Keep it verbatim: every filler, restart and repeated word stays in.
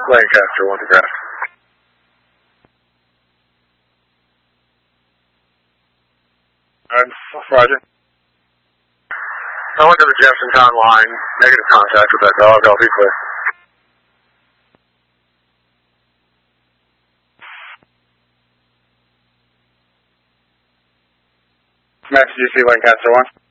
Lancaster, one to grass. Alright, Roger. I went to the Jeffersontown line, negative contact with that dog, I'll be clear. Max, G C Lancaster one.